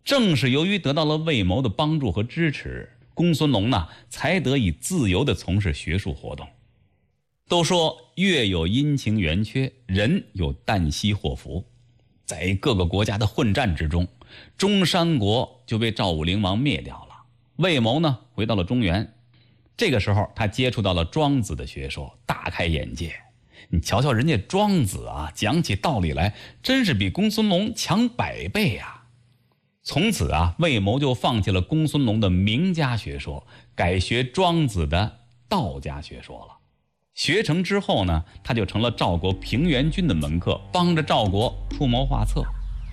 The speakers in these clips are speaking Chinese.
正是由于得到了魏谋的帮助和支持，公孙龙呢才得以自由地从事学术活动。都说月有阴晴圆缺，人有旦夕祸福。在各个国家的混战之中，中山国就被赵武灵王灭掉了。魏谋呢回到了中原，这个时候他接触到了庄子的学说，大开眼界。你瞧瞧人家庄子啊，讲起道理来真是比公孙龙强100倍啊。从此啊，魏谋就放弃了公孙龙的名家学说，改学庄子的道家学说了。学成之后呢，他就成了赵国平原君的门客，帮着赵国出谋划策。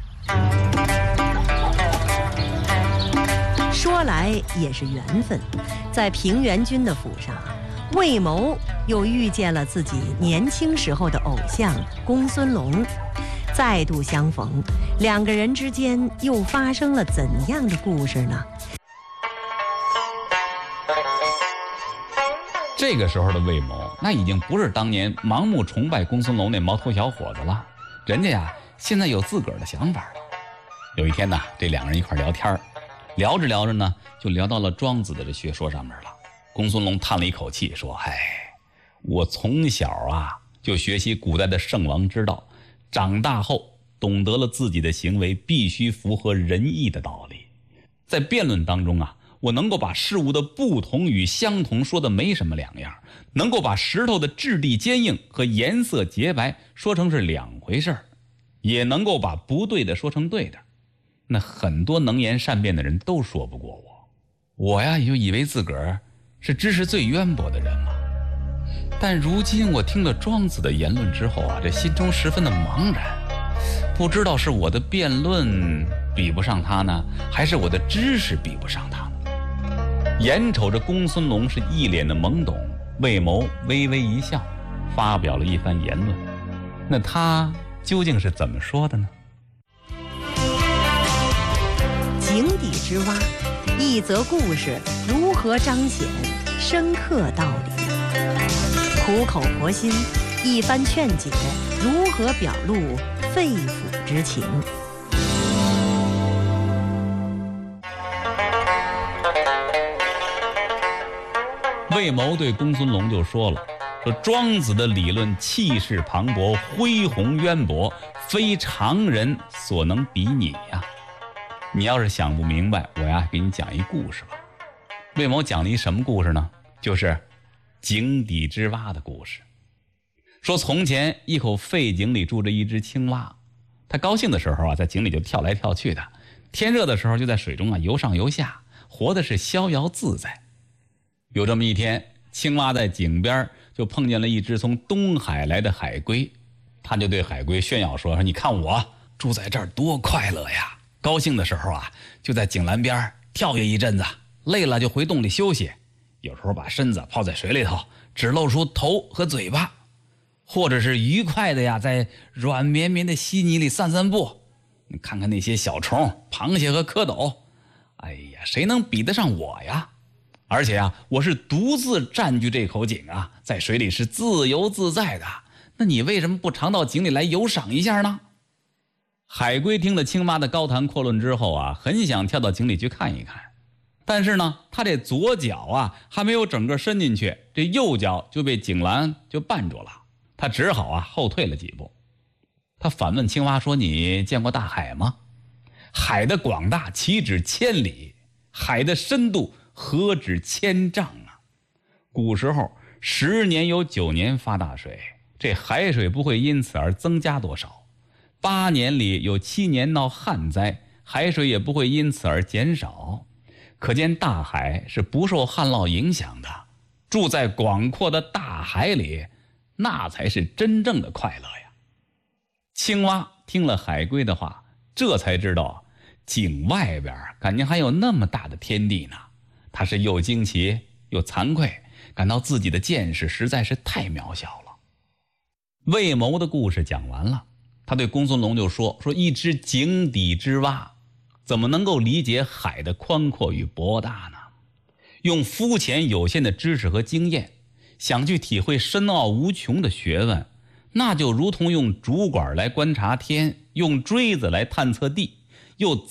说来也是缘分，在平原君的府上，魏谋又遇见了自己年轻时候的偶像公孙龙，再度相逢，两个人之间又发生了怎样的故事呢？ 这个时候的魏谋，那已经不是当年盲目崇拜公孙龙那毛头小伙子了，人家呀现在有自个儿的想法了。有一天呢，这两个人一块聊天，聊着聊着呢，就聊到了庄子的这学说上面了。公孙龙叹了一口气说：我从小啊就学习古代的圣王之道，长大后懂得了自己的行为必须符合仁义的道理。在辩论当中啊，我能够把事物的不同与相同说的没什么两样，能够把石头的质地坚硬和颜色洁白说成是两回事，也能够把不对的说成对的。那很多能言善辩的人都说不过我呀也就以为自个儿是知识最渊博的人嘛。但如今我听了庄子的言论之后啊，这心中十分的茫然，不知道是我的辩论比不上他呢，还是我的知识比不上他呢。眼瞅着公孙龙是一脸的懵懂，魏谋微微一笑，发表了一番言论。那他究竟是怎么说的呢？ 井底之蛙，一则故事如何彰显深刻道理？苦口婆心，一番劝解如何表露肺腑之情？ 魏谋对公孙龙就说了，说庄子的理论气势磅礴，恢宏渊博，非常人所能比拟呀。你要是想不明白，我呀给你讲一故事吧。魏谋讲了一什么故事呢？就是井底之蛙的故事。说从前一口废井里住着一只青蛙，它高兴的时候啊，在井里就跳来跳去的；天热的时候就在水中啊游上游下，活的是逍遥自在。有这么一天，青蛙在井边就碰见了一只从东海来的海龟，他就对海龟炫耀说：你看我住在这儿多快乐呀！高兴的时候啊，就在井栏边跳跃一阵子，累了就回洞里休息，有时候把身子泡在水里头，只露出头和嘴巴，或者是愉快的呀，在软绵绵的稀泥里散散步。你看看那些小虫、螃蟹和蝌蚪，哎呀，谁能比得上我呀？而且啊，我是独自占据这口井啊，在水里是自由自在的。那你为什么不常到井里来游赏一下呢？海龟听了青蛙的高谈阔论之后啊，很想跳到井里去看一看，但是呢，他这左脚啊还没有整个伸进去，这右脚就被井栏就绊住了，他只好啊后退了几步。他反问青蛙说：你见过大海吗？海的广大岂止千里，海的深度何止1000丈啊！古时候10年有9年发大水，这海水不会因此而增加多少；8年里有7年闹旱灾，海水也不会因此而减少。可见大海是不受旱涝影响的，住在广阔的大海里，那才是真正的快乐呀。青蛙听了海龟的话，这才知道井外边感情还有那么大的天地呢。他是又惊奇又惭愧，感到自己的见识实在是太渺小了。魏谋的故事讲完了，他对公孙龙就说一只井底之蛙怎么能够理解海的宽阔与博大呢？用肤浅有限的知识和经验想去体会深奥无穷的学问，那就如同用竹管来观察天，用锥子来探测地，又